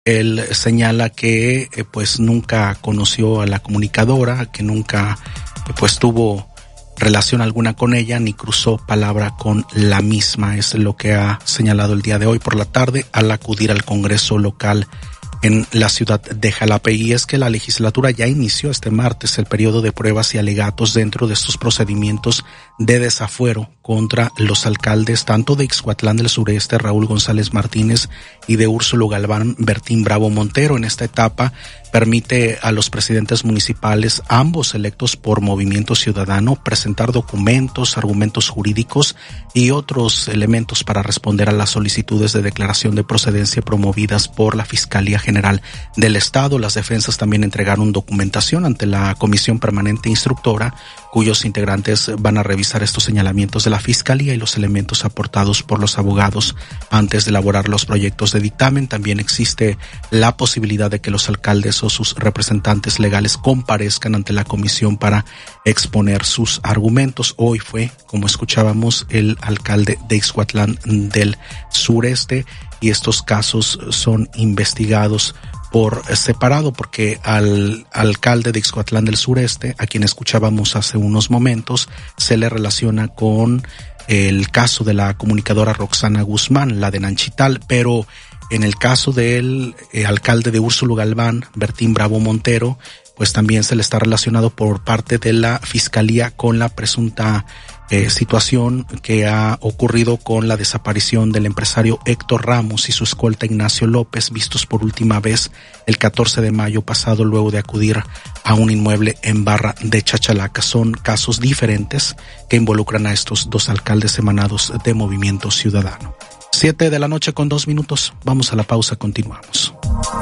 Él señala que pues nunca conoció a la comunicadora, que nunca pues tuvo relación alguna con ella, ni cruzó palabra con la misma. Es lo que ha señalado el día de hoy por la tarde al acudir al Congreso local en la ciudad de Jalapa. Y es que la legislatura ya inició este martes el periodo de pruebas y alegatos dentro de estos procedimientos de desafuero contra los alcaldes tanto de Ixcuatlán del Sureste, Raúl González Martínez, y de Úrsulo Galván, Bertín Bravo Montero. En esta etapa permite a los presidentes municipales, ambos electos por Movimiento Ciudadano, presentar documentos, argumentos jurídicos y otros elementos para responder a las solicitudes de declaración de procedencia promovidas por la Fiscalía General del Estado. Las defensas también entregaron documentación ante la Comisión Permanente Instructora, cuyos integrantes van a revisar estos señalamientos de la Fiscalía y los elementos aportados por los abogados antes de elaborar los proyectos de dictamen. También existe la posibilidad de que los alcaldes o sus representantes legales comparezcan ante la comisión para exponer sus argumentos. Hoy fue, como escuchábamos, el alcalde de Ixcuatlán del Sureste, y estos casos son investigados por separado, porque al alcalde de Ixcuatlán del Sureste, a quien escuchábamos hace unos momentos, se le relaciona con el caso de la comunicadora Roxana Guzmán, la de Nanchital, pero en el caso del alcalde de Úrsulo Galván, Bertín Bravo Montero, pues también se le está relacionado por parte de la Fiscalía con la presunta situación que ha ocurrido con la desaparición del empresario Héctor Ramos y su escolta Ignacio López, vistos por última vez el 14 de mayo pasado luego de acudir a un inmueble en Barra de Chachalaca. Son casos diferentes que involucran a estos dos alcaldes emanados de Movimiento Ciudadano. 7:02 p.m. Vamos a la pausa, continuamos.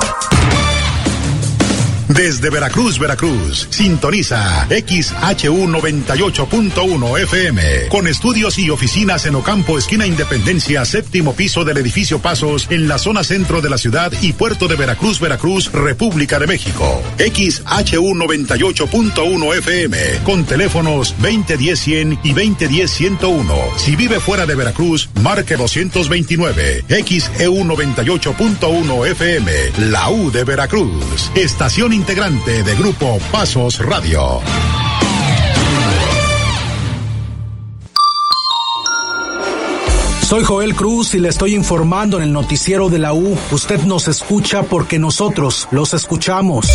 Desde Veracruz, sintoniza XHU 98.1 FM, con estudios y oficinas en Ocampo, esquina Independencia, séptimo piso del edificio Pasos, en la zona centro de la ciudad y puerto de Veracruz, República de México. XHU 98.1 FM, con teléfonos 2010-100 y 2010-101. Si vive fuera de Veracruz, marque 229. XEU 98.1 FM, la U de Veracruz. Estación integrante de Grupo Pasos Radio. Soy Joel Cruz y le estoy informando en el noticiero de la U. Usted nos escucha porque nosotros los escuchamos.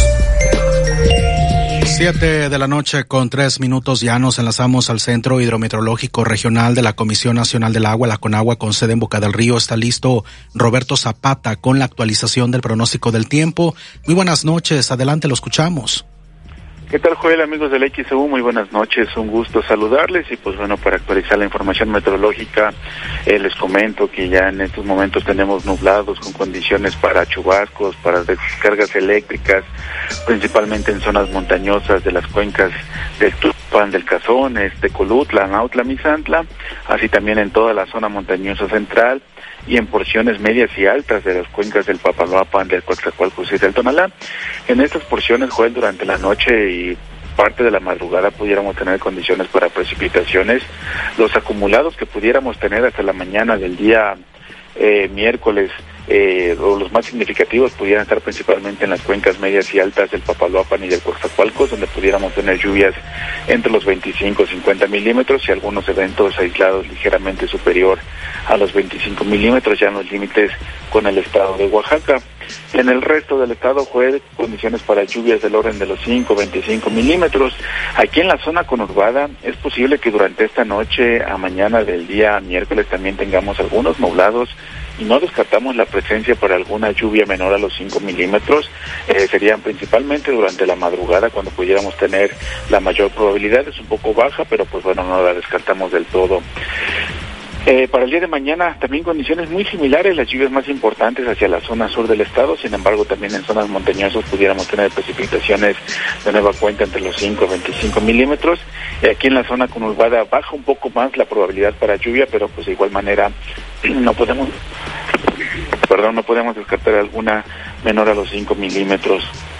7:03 p.m. Ya nos enlazamos al Centro Hidrometeorológico Regional de la Comisión Nacional del Agua, la CONAGUA, con sede en Boca del Río. Está listo Roberto Zapata con la actualización del pronóstico del tiempo. Muy buenas noches, adelante, lo escuchamos. ¿Qué tal, Joel, amigos del XEU? Muy buenas noches, un gusto saludarles. Y pues bueno, para actualizar la información meteorológica, les comento que ya en estos momentos tenemos nublados con condiciones para chubascos, para descargas eléctricas, principalmente en zonas montañosas de las cuencas del Tulpan, del Cazón, Colutla, Nautla, Misantla, así también en toda la zona montañosa central y en porciones medias y altas de las cuencas del Papaloapan, del Coatzacoalcos y del Tonalá. En estas porciones, Joel, durante la noche y parte de la madrugada pudiéramos tener condiciones para precipitaciones. Los acumulados que pudiéramos tener hasta la mañana del día miércoles, o los más significativos pudieran estar principalmente en las cuencas medias y altas del Papaloapan y del Coatzacoalcos, donde pudiéramos tener lluvias entre los 25 y 50 milímetros y algunos eventos aislados ligeramente superior a los 25 milímetros, ya en los límites con el estado de Oaxaca. En el resto del estado, Joel, condiciones para lluvias del orden de los 5 o 25 milímetros. Aquí en la zona conurbada es posible que durante esta noche a mañana del día miércoles también tengamos algunos nublados y no descartamos la presencia para alguna lluvia menor a los 5 milímetros. Serían principalmente durante la madrugada cuando pudiéramos tener la mayor probabilidad. Es un poco baja, pero pues bueno, no la descartamos del todo. Para el día de mañana también condiciones muy similares, las lluvias más importantes hacia la zona sur del estado, sin embargo también en zonas montañosas pudiéramos tener precipitaciones de nueva cuenta entre los 5 y 25 milímetros. Aquí en la zona conurbada baja un poco más la probabilidad para lluvia, pero pues de igual manera no podemos descartar alguna menor a los 5 milímetros.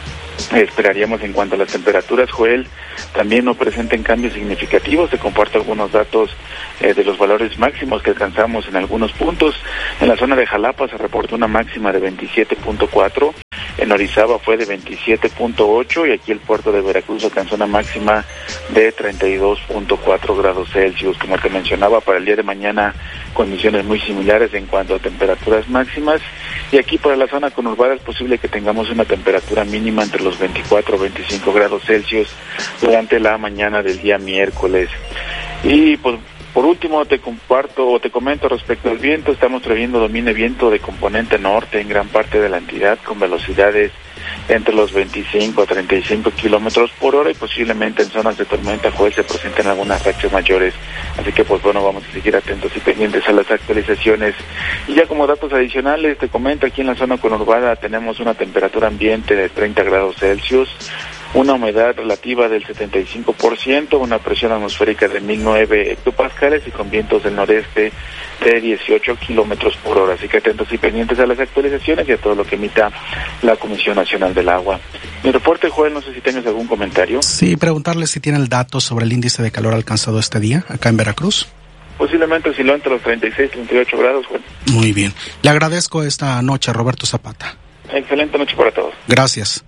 esperaríamos en cuanto a las temperaturas, Joel, también no presenten cambios significativos. Te comparto algunos datos de los valores máximos que alcanzamos en algunos puntos. En la zona de Jalapa se reportó una máxima de 27.4, en Orizaba fue de 27.8 y aquí el puerto de Veracruz alcanzó una máxima de 32.4 grados Celsius. Como te mencionaba, para el día de mañana condiciones muy similares en cuanto a temperaturas máximas, y aquí para la zona conurbada es posible que tengamos una temperatura mínima entre los 24 o 25 grados Celsius durante la mañana del día miércoles. Y pues por último te comento respecto al viento. Estamos previendo domine viento de componente norte en gran parte de la entidad con velocidades entre los 25 a 35 kilómetros por hora, y posiblemente en zonas de tormenta, Joel, se presenten algunas rachas mayores. Así que pues bueno, vamos a seguir atentos y pendientes a las actualizaciones. Y ya como datos adicionales te comento, aquí en la zona conurbada tenemos una temperatura ambiente de 30 grados Celsius, una humedad relativa del 75%, una presión atmosférica de 1009 hectopascales y con vientos del noreste de 18 kilómetros por hora. Así que atentos y pendientes a las actualizaciones y a todo lo que emita la Comisión Nacional del Agua. Mi reporte, Joel, no sé si tienes algún comentario. Sí, preguntarle si tiene el dato sobre el índice de calor alcanzado este día acá en Veracruz. Posiblemente osciló entre los 36 y 38 grados, Joel. Muy bien. Le agradezco esta noche, Roberto Zapata. Excelente noche para todos. Gracias.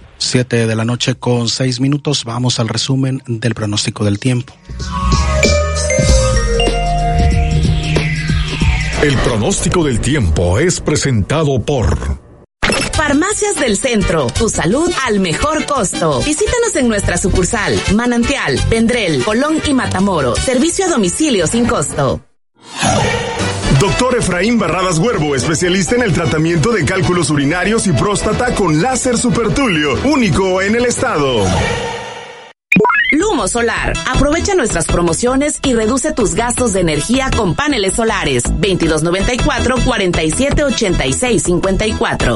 7:06 a.m. Vamos al resumen del pronóstico del tiempo. El pronóstico del tiempo es presentado por Farmacias del Centro, tu salud al mejor costo. Visítanos en nuestra sucursal, Manantial, Vendrell, Colón y Matamoros. Servicio a domicilio sin costo. Doctor Efraín Barradas Huervo, especialista en el tratamiento de cálculos urinarios y próstata con láser supertulio, único en el estado. Lumo Solar. Aprovecha nuestras promociones y reduce tus gastos de energía con paneles solares. 2294-478654.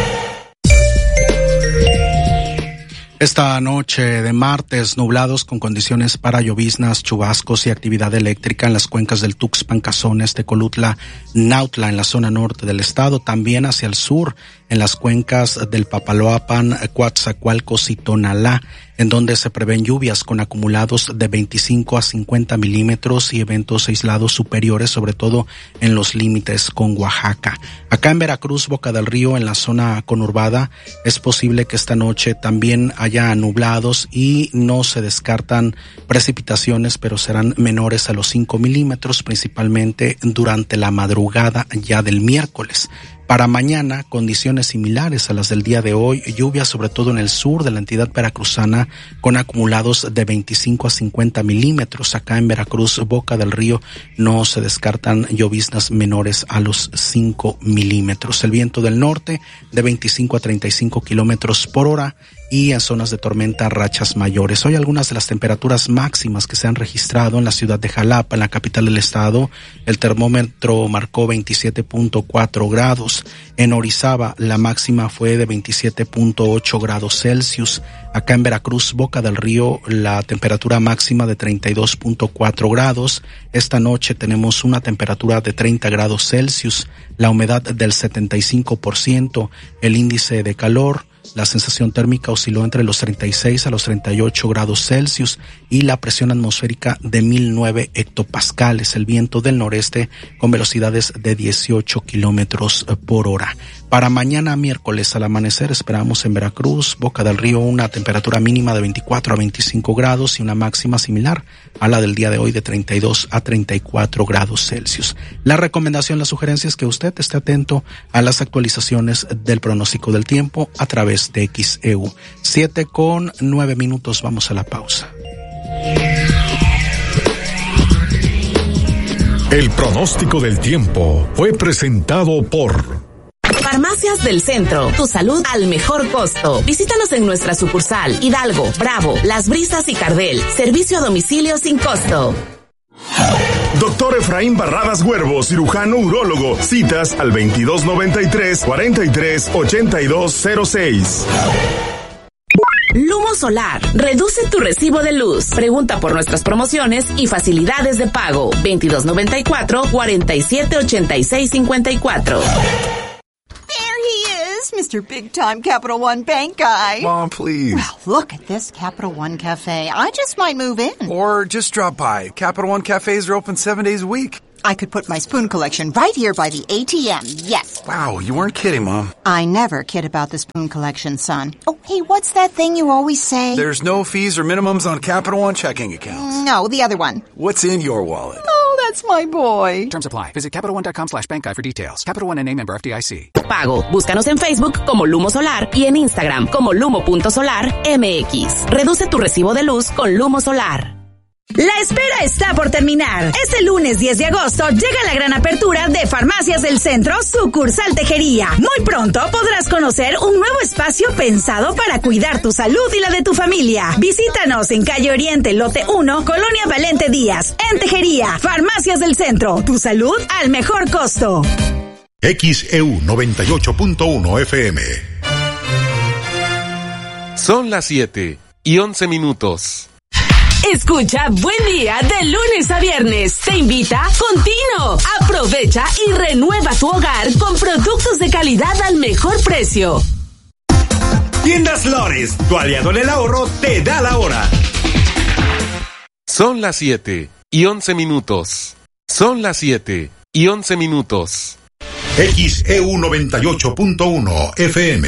Esta noche de martes, nublados con condiciones para lloviznas, chubascos y actividad eléctrica en las cuencas del Tuxpan, Cazones, Tecolutla, Nautla en la zona norte del estado, también hacia el sur en las cuencas del Papaloapan, Coatzacoalcos y Tonalá, en donde se prevén lluvias con acumulados de 25 a 50 milímetros y eventos aislados superiores, sobre todo en los límites con Oaxaca. Acá en Veracruz, Boca del Río, en la zona conurbada, es posible que esta noche también haya nublados y no se descartan precipitaciones, pero serán menores a los 5 milímetros, principalmente durante la madrugada ya del miércoles. Para mañana, condiciones similares a las del día de hoy, lluvias sobre todo en el sur de la entidad veracruzana con acumulados de 25 a 50 milímetros. Acá en Veracruz, Boca del Río, no se descartan lloviznas menores a los 5 milímetros. El viento del norte de 25 a 35 kilómetros por hora y en zonas de tormenta rachas mayores. Hoy algunas de las temperaturas máximas que se han registrado en la ciudad de Jalapa, en la capital del estado, el termómetro marcó 27.4 grados. En Orizaba la máxima fue de 27.8 grados Celsius. Acá en Veracruz, Boca del Río, la temperatura máxima de 32.4 grados. Esta noche tenemos una temperatura de 30 grados Celsius, la humedad del 75%, el índice de calor, la sensación térmica osciló entre los 36 a los 38 grados Celsius y la presión atmosférica de 1009 hectopascales. El viento del noreste con velocidades de 18 kilómetros por hora. Para mañana miércoles al amanecer esperamos en Veracruz, Boca del Río, una temperatura mínima de 24 a 25 grados y una máxima similar a la del día de hoy de 32 a 34 grados Celsius. La recomendación, la sugerencia es que usted esté atento a las actualizaciones del pronóstico del tiempo a través de XEU. 7:09, vamos a la pausa. El pronóstico del tiempo fue presentado por Farmacias del Centro, tu salud al mejor costo. Visítanos en nuestra sucursal Hidalgo, Bravo, Las Brisas y Cardel. Servicio a domicilio sin costo. Doctor Efraín Barradas Huervo, cirujano urólogo. Citas al 2293-438206. Lumo Solar. Reduce tu recibo de luz. Pregunta por nuestras promociones y facilidades de pago. 2294-478654. There he is, Mr. Big Time Capital One Bank guy. Mom, please. Well, look at this Capital One Cafe. I just might move in. Or just drop by. Capital One cafes are open 7 days a week. I could put my spoon collection right here by the ATM, yes. Wow, you weren't kidding, Mom. I never kid about the spoon collection, son. Oh, hey, what's that thing you always say? There's no fees or minimums on Capital One checking accounts. No, the other one. What's in your wallet? Oh, that's my boy. Terms apply. Visit CapitalOne.com/bank guide for details. Capital One N.A. member FDIC. Pago. Búscanos en Facebook como Lumo Solar y en Instagram como Lumo.SolarMX. Reduce tu recibo de luz con Lumo Solar. La espera está por terminar. Este lunes 10 de agosto llega la gran apertura de Farmacias del Centro, sucursal Tejería. Muy pronto podrás conocer un nuevo espacio pensado para cuidar tu salud y la de tu familia. Visítanos en Calle Oriente, Lote 1, Colonia Valente Díaz, en Tejería. Farmacias del Centro, tu salud al mejor costo. XEU 98.1 FM. Son las 7:11. Escucha Buen Día de lunes a viernes. Te invita Contino. Aprovecha y renueva tu hogar con productos de calidad al mejor precio. Tiendas Lores, tu aliado en el ahorro, te da la hora. Son las 7:11. Son las 7:11. XEU 98.1 FM.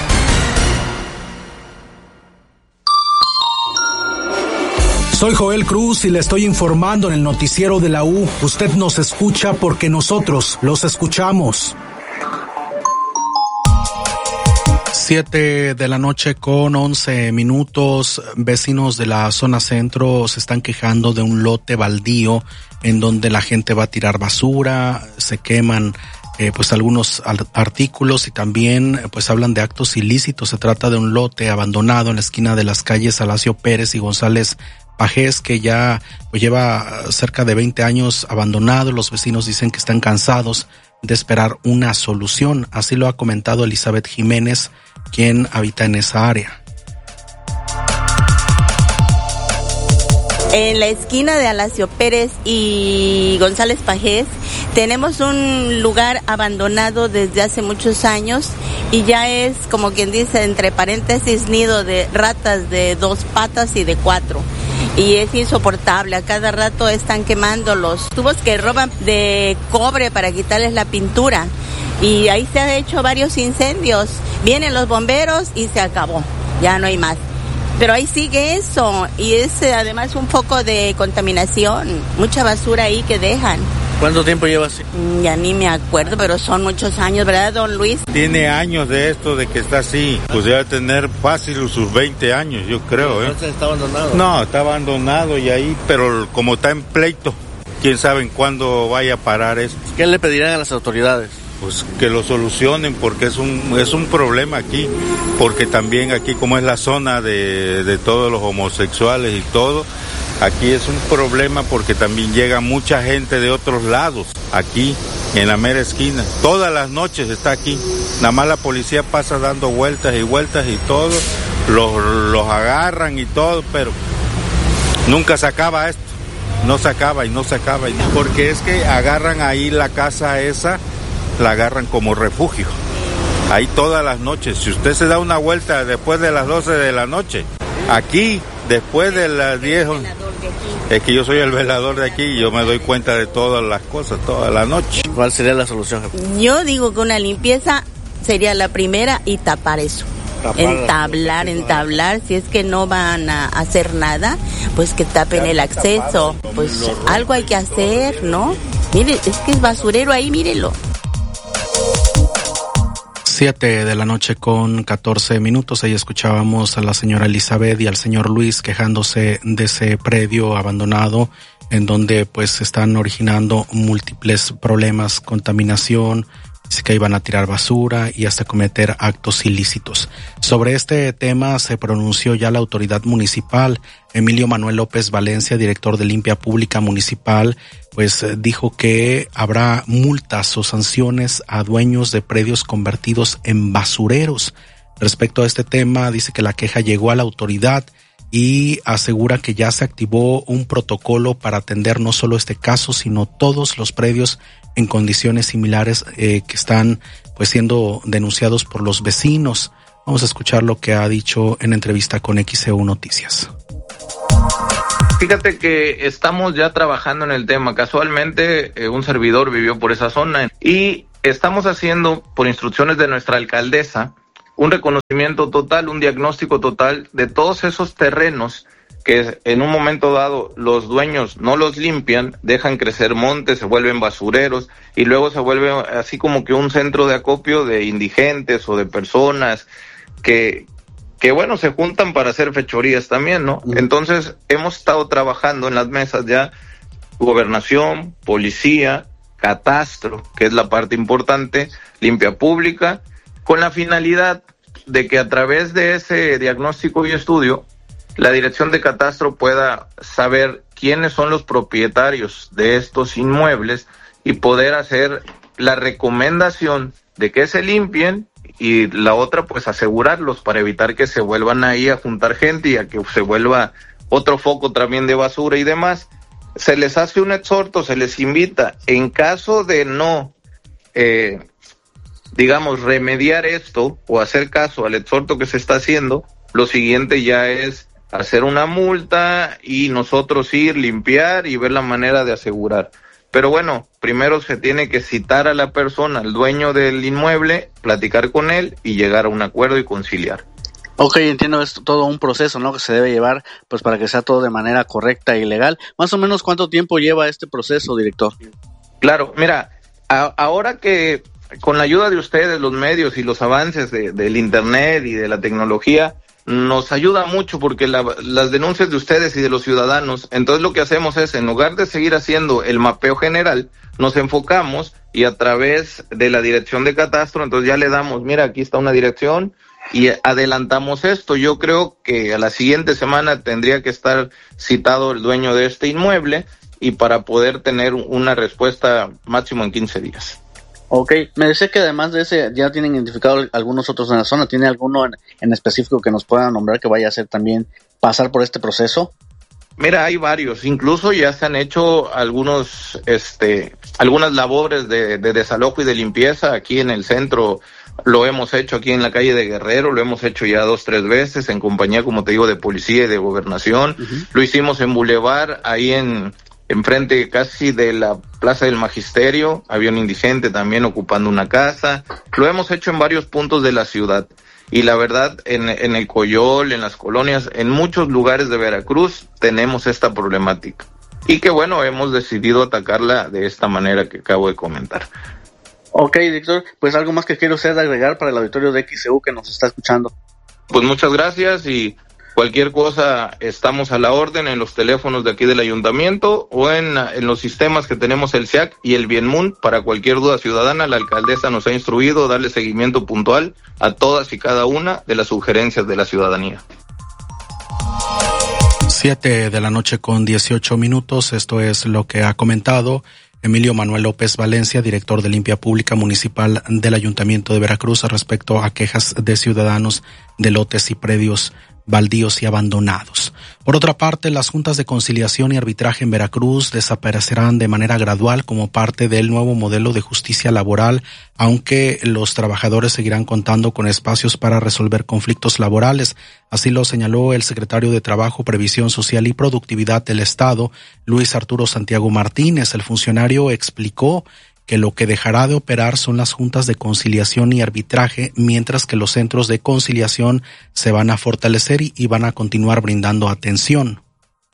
Soy Joel Cruz y le estoy informando en el noticiero de la U. Usted nos escucha porque nosotros los escuchamos. 7:11. Vecinos de la zona centro se están quejando de un lote baldío en donde la gente va a tirar basura, se queman pues algunos artículos y también pues hablan de actos ilícitos. Se trata de un lote abandonado en la esquina de las calles Alacio Pérez y González Pajés, que ya pues lleva cerca de 20 años abandonado. Los vecinos dicen que están cansados de esperar una solución. Así lo ha comentado Elizabeth Jiménez, quien habita en esa área. En la esquina de Alacio Pérez y González Pajés tenemos un lugar abandonado desde hace muchos años y ya es, como quien dice, entre paréntesis, nido de ratas de 2 patas y de 4. Y es insoportable, a cada rato están quemando los tubos que roban de cobre para quitarles la pintura. Y ahí se han hecho varios incendios. Vienen los bomberos y se acabó, ya no hay más. Pero ahí sigue eso, y es además un foco de contaminación, mucha basura ahí que dejan. ¿Cuánto tiempo lleva así? Ya ni me acuerdo, pero son muchos años, ¿verdad, don Luis? Tiene años de esto, de que está así. Pues debe tener fácil sus 20 años, yo creo. ¿Entonces está abandonado? No, está abandonado y ahí, pero como está en pleito, quién sabe en cuándo vaya a parar esto. ¿Qué le pedirán a las autoridades? Pues que lo solucionen, porque es un problema aquí, porque también aquí, como es la zona de todos los homosexuales y todo, aquí es un problema porque también llega mucha gente de otros lados, aquí en la mera esquina. Todas las noches está aquí, nada más la policía pasa dando vueltas y vueltas y todo, los agarran y todo, pero nunca se acaba esto, no se acaba, porque es que agarran ahí la casa esa, la agarran como refugio, ahí todas las noches. Si usted se da una vuelta después de las 12 de la noche, aquí, después de las 10, es que yo soy el velador de aquí y yo me doy cuenta de todas las cosas, toda la noche. ¿Cuál sería la solución? Yo digo que una limpieza sería la primera y tapar eso. Entablar, si es que no van a hacer nada, pues que tapen el acceso, pues algo hay que hacer, ¿no? Mire, es que es basurero ahí, mírelo. 7:14. Ahí escuchábamos a la señora Elizabeth y al señor Luis quejándose de ese predio abandonado en donde pues se están originando múltiples problemas, contaminación, dice que iban a tirar basura y hasta cometer actos ilícitos. Sobre este tema se pronunció ya la autoridad municipal. Emilio Manuel López Valencia, director de Limpia Pública Municipal, pues dijo que habrá multas o sanciones a dueños de predios convertidos en basureros. Respecto a este tema, dice que la queja llegó a la autoridad y asegura que ya se activó un protocolo para atender no solo este caso, sino todos los predios en condiciones similares que están pues siendo denunciados por los vecinos. Vamos a escuchar lo que ha dicho en entrevista con XEU Noticias. Fíjate que estamos ya trabajando en el tema. Casualmente, un servidor vivió por esa zona y estamos haciendo, por instrucciones de nuestra alcaldesa, un reconocimiento total, un diagnóstico total de todos esos terrenos que en un momento dado los dueños no los limpian, dejan crecer montes, se vuelven basureros y luego se vuelve así como que un centro de acopio de indigentes o de personas que bueno, se juntan para hacer fechorías también, ¿no? Entonces, hemos estado trabajando en las mesas ya, gobernación, policía, catastro, que es la parte importante, limpia pública, con la finalidad de que a través de ese diagnóstico y estudio, la dirección de catastro pueda saber quiénes son los propietarios de estos inmuebles y poder hacer la recomendación de que se limpien, y la otra pues asegurarlos para evitar que se vuelvan ahí a juntar gente y a que se vuelva otro foco también de basura y demás. Se les hace un exhorto, se les invita, en caso de no remediar esto o hacer caso al exhorto que se está haciendo, lo siguiente ya es hacer una multa y nosotros ir, limpiar y ver la manera de asegurar. Pero bueno, primero se tiene que citar a la persona, al dueño del inmueble, platicar con él y llegar a un acuerdo y conciliar. Ok, entiendo, es todo un proceso, ¿no?, que se debe llevar pues para que sea todo de manera correcta y legal. Más o menos, ¿cuánto tiempo lleva este proceso, director? Claro, mira, ahora que con la ayuda de ustedes, los medios y los avances del internet y de la tecnología, nos ayuda mucho porque las denuncias de ustedes y de los ciudadanos, entonces lo que hacemos es, en lugar de seguir haciendo el mapeo general, nos enfocamos y a través de la dirección de catastro, entonces ya le damos, mira, aquí está una dirección y adelantamos esto. Yo creo que a la siguiente semana tendría que estar citado el dueño de este inmueble y para poder tener una respuesta máximo en 15 días. Ok, me decía que además de ese ya tienen identificado algunos otros en la zona. ¿Tiene alguno en específico que nos pueda nombrar que vaya a hacer también pasar por este proceso? Mira, hay varios, incluso ya se han hecho algunas labores de desalojo y de limpieza aquí en el centro. Lo hemos hecho aquí en la calle de Guerrero, lo hemos hecho ya 2-3 veces en compañía, como te digo, de policía y de gobernación. Uh-huh. Lo hicimos en Boulevard, ahí enfrente casi de la Plaza del Magisterio, había un indigente también ocupando una casa. Lo hemos hecho en varios puntos de la ciudad. Y la verdad, en el Coyol, en las colonias, en muchos lugares de Veracruz tenemos esta problemática. Y que bueno, hemos decidido atacarla de esta manera que acabo de comentar. Ok, director, pues algo más que quiero usted agregar para el auditorio de XEU que nos está escuchando. Pues muchas gracias y cualquier cosa estamos a la orden en los teléfonos de aquí del ayuntamiento o en los sistemas que tenemos el SIAC y el Bienmun. Para cualquier duda ciudadana, la alcaldesa nos ha instruido darle seguimiento puntual a todas y cada una de las sugerencias de la ciudadanía. 7:18 p.m. Esto es lo que ha comentado Emilio Manuel López Valencia, director de Limpia Pública Municipal del Ayuntamiento de Veracruz, respecto a quejas de ciudadanos de lotes y predios baldíos y abandonados. Por otra parte, las juntas de conciliación y arbitraje en Veracruz desaparecerán de manera gradual como parte del nuevo modelo de justicia laboral, aunque los trabajadores seguirán contando con espacios para resolver conflictos laborales. Así lo señaló el secretario de Trabajo, Previsión Social y Productividad del Estado, Luis Arturo Santiago Martínez. El funcionario explicó que lo que dejará de operar son las juntas de conciliación y arbitraje, mientras que los centros de conciliación se van a fortalecer y van a continuar brindando atención.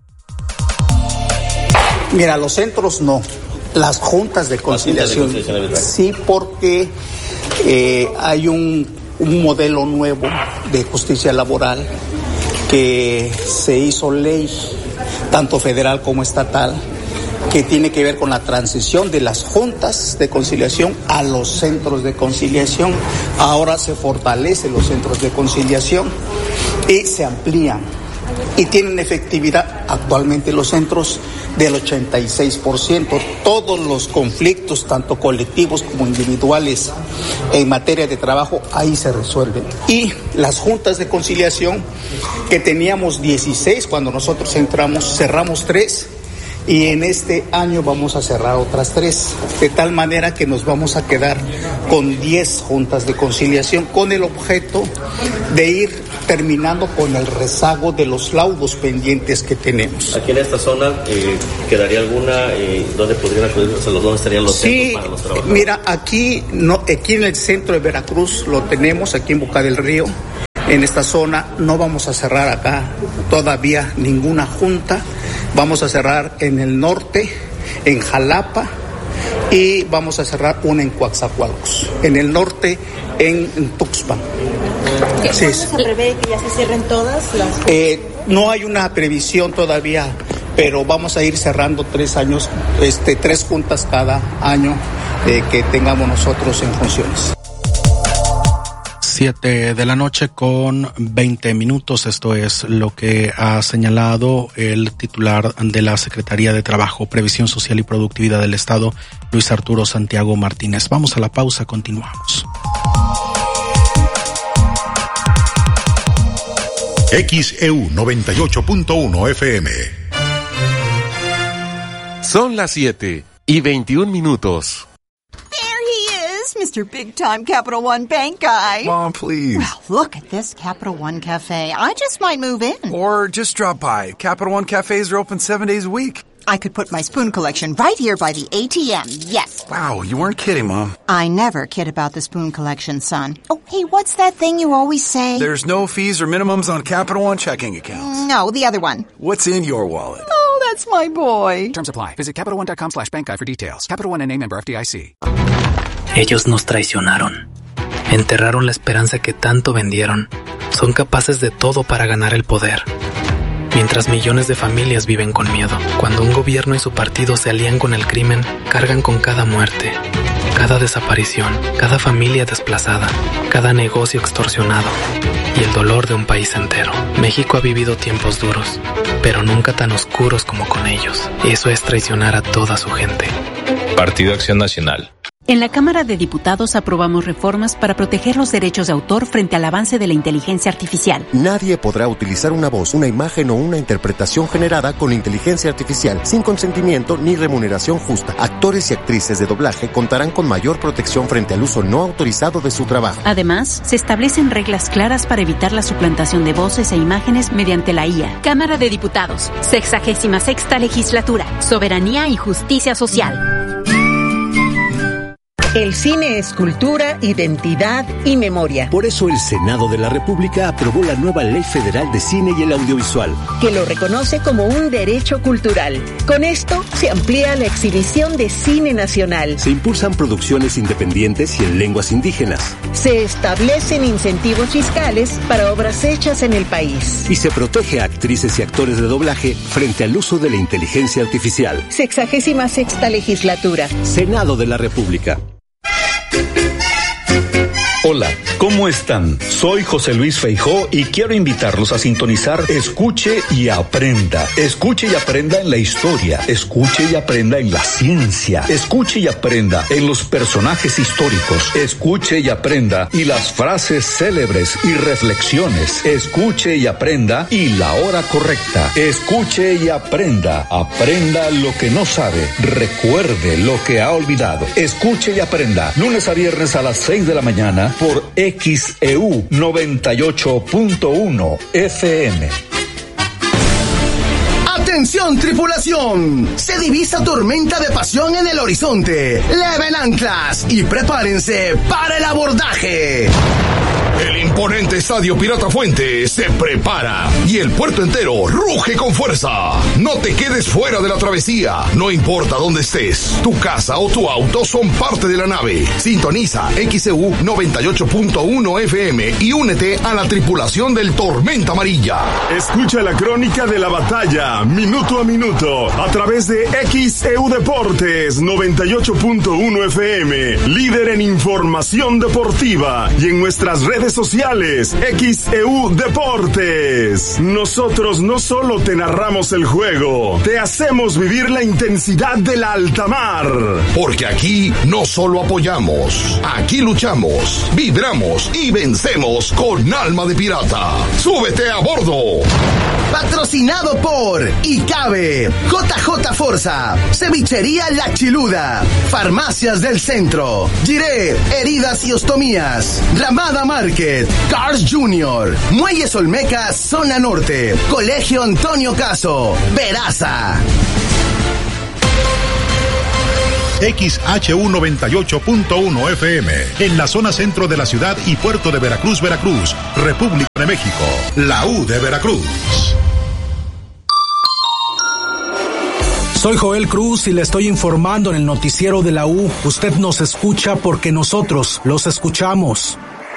Mira, los centros no, las juntas de conciliación sí, porque hay un modelo nuevo de justicia laboral que se hizo ley, tanto federal como estatal, que tiene que ver con la transición de las juntas de conciliación a los centros de conciliación. Ahora se fortalecen los centros de conciliación y se amplían y tienen efectividad actualmente los centros del 86%. Todos los conflictos, tanto colectivos como individuales, en materia de trabajo, ahí se resuelven. Y las juntas de conciliación, que teníamos 16 cuando nosotros entramos, cerramos 3, y en este año vamos a cerrar otras 3, de tal manera que nos vamos a quedar con 10 juntas de conciliación con el objeto de ir terminando con el rezago de los laudos pendientes que tenemos. Aquí en esta zona quedaría alguna donde podrían acudir, o sea, ¿dónde estarían los centros para los trabajadores? Mira, aquí en el centro de Veracruz lo tenemos, aquí en Boca del Río. En esta zona no vamos a cerrar acá todavía ninguna junta. Vamos a cerrar en el norte, en Jalapa, y vamos a cerrar una en Coatzacoalcos. En el norte, en Tuxpan. ¿Cuándo se prevé que ya se cierren todas las? No hay una previsión todavía, pero vamos a ir cerrando 3 años, 3 juntas cada año que tengamos nosotros en funciones. 7 de la noche con 20 minutos. Esto es lo que ha señalado el titular de la Secretaría de Trabajo, Previsión Social y Productividad del Estado, Luis Arturo Santiago Martínez. Vamos a la pausa, continuamos. XEU 98.1 FM. Son las 7:21. Mr. Big Time Capital One Bank guy. Mom, please. Well, look at this Capital One Cafe. I just might move in. Or just drop by. Capital One cafes are open 7 days a week. I could put my spoon collection right here by the ATM, yes. Wow, you weren't kidding, Mom. I never kid about the spoon collection, son. Oh, hey, what's that thing you always say? There's no fees or minimums on Capital One checking accounts. No, the other one. What's in your wallet? Oh, that's my boy. Terms apply. Visit CapitalOne.com/bankguide for details. Capital One NA, member FDIC. Ellos nos traicionaron. Enterraron la esperanza que tanto vendieron. Son capaces de todo para ganar el poder. Mientras millones de familias viven con miedo. Cuando un gobierno y su partido se alían con el crimen, cargan con cada muerte, cada desaparición, cada familia desplazada, cada negocio extorsionado y el dolor de un país entero. México ha vivido tiempos duros, pero nunca tan oscuros como con ellos. Eso es traicionar a toda su gente. Partido Acción Nacional. En la Cámara de Diputados aprobamos reformas para proteger los derechos de autor frente al avance de la inteligencia artificial. Nadie podrá utilizar una voz, una imagen o una interpretación generada con inteligencia artificial sin consentimiento ni remuneración justa. Actores y actrices de doblaje contarán con mayor protección frente al uso no autorizado de su trabajo. Además, se establecen reglas claras para evitar la suplantación de voces e imágenes mediante la IA. Cámara de Diputados, 66ª Legislatura, Soberanía y Justicia Social. El cine es cultura, identidad y memoria. Por eso el Senado de la República aprobó la nueva Ley Federal de Cine y el Audiovisual, que lo reconoce como un derecho cultural. Con esto se amplía la exhibición de cine nacional. Se impulsan producciones independientes y en lenguas indígenas. Se establecen incentivos fiscales para obras hechas en el país. Y se protege a actrices y actores de doblaje frente al uso de la inteligencia artificial. 66ª Legislatura. Senado de la República. Hola, ¿cómo están? Soy José Luis Feijóo y quiero invitarlos a sintonizar Escuche y Aprenda. Escuche y aprenda en la historia. Escuche y aprenda en la ciencia. Escuche y aprenda en los personajes históricos. Escuche y aprenda y las frases célebres y reflexiones. Escuche y aprenda y la hora correcta. Escuche y aprenda. Aprenda lo que no sabe. Recuerde lo que ha olvidado. Escuche y aprenda. Lunes a viernes a las 6 de la mañana. Por XEU 98.1 FM. ¡Atención, tripulación! Se divisa tormenta de pasión en el horizonte. Leven anclas y prepárense para el abordaje. El imponente Estadio Pirata Fuente se prepara y el puerto entero ruge con fuerza. No te quedes fuera de la travesía. No importa dónde estés, tu casa o tu auto son parte de la nave. Sintoniza XEU 98.1 FM y únete a la tripulación del Tormenta Amarilla. Escucha la crónica de la batalla, minuto a minuto, a través de XEU Deportes 98.1 FM, líder en información deportiva, y en nuestras redes redes sociales, XEU Deportes. Nosotros no solo te narramos el juego, te hacemos vivir la intensidad del alta mar. Porque aquí no solo apoyamos, aquí luchamos, vibramos y vencemos con alma de pirata. ¡Súbete a bordo! Patrocinado por ICABE, JJ Forza, Cevichería La Chiluda, Farmacias del Centro, Giré, Heridas y Ostomías, Ramada Market, Cars Jr., Muelles Olmecas, Zona Norte, Colegio Antonio Caso, Veraza. XHU 98.1 FM, en la zona centro de la ciudad y puerto de Veracruz, Veracruz, República de México, la U de Veracruz. Soy Joel Cruz y le estoy informando en el noticiero de la U. Usted nos escucha porque nosotros los escuchamos.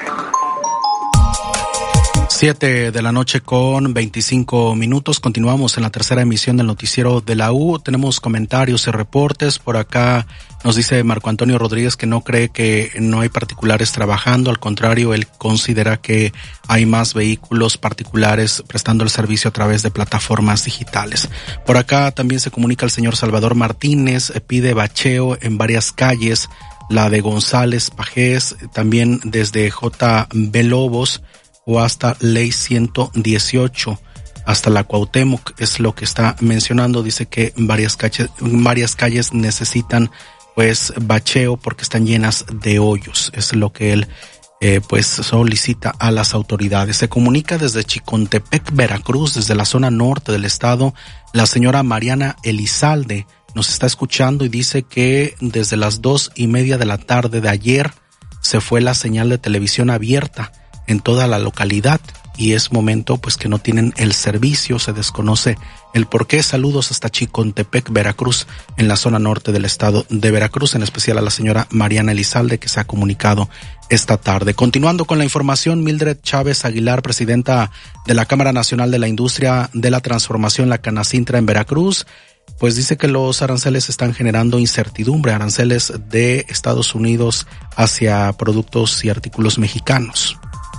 7 de la noche con 25 minutos. Continuamos en la tercera emisión del noticiero de la U. Tenemos comentarios y reportes. Por acá nos dice Marco Antonio Rodríguez que no cree que no hay particulares trabajando. Al contrario, él considera que hay más vehículos particulares prestando el servicio a través de plataformas digitales. Por acá también se comunica el señor Salvador Martínez. Pide bacheo en varias calles. La de González Pajés, también desde J.B. Lobos o hasta Ley 118, hasta la Cuauhtémoc, es lo que está mencionando. Dice que varias calles necesitan pues bacheo porque están llenas de hoyos, es lo que él pues solicita a las autoridades. Se comunica desde Chicontepec, Veracruz, desde la zona norte del estado, la señora Mariana Elizalde nos está escuchando y dice que desde las 2:30 de la tarde de ayer se fue la señal de televisión abierta en toda la localidad y es momento pues que no tienen el servicio, se desconoce el por qué. Saludos hasta Chicontepec, Veracruz, en la zona norte del estado de Veracruz, en especial a la señora Mariana Elizalde que se ha comunicado esta tarde. Continuando con la información, Mildred Chávez Aguilar, presidenta de la Cámara Nacional de la Industria de la Transformación, la Canacintra en Veracruz, pues dice que los aranceles están generando incertidumbre, aranceles de Estados Unidos hacia productos y artículos mexicanos.